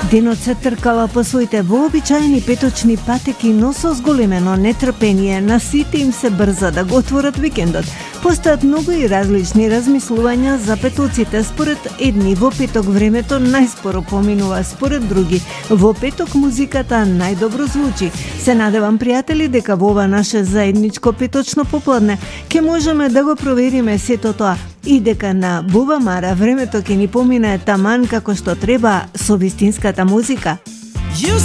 Денот се тркала по своите вообичаени петочни патеки, но со зголемено нетрпение на сите им се брза да го отворат викендот. Постојат многу и различни размислувања за петоците. Според едни во петок времето најспоро поминува, според други во петок музиката најдобро звучи. Се надевам, пријатели, дека во ова наше заедничко петочно попладне ќе можеме да го провериме сето тоа и дека на Бубамара времето ќе ни помине таман како што треба со вистинската музика.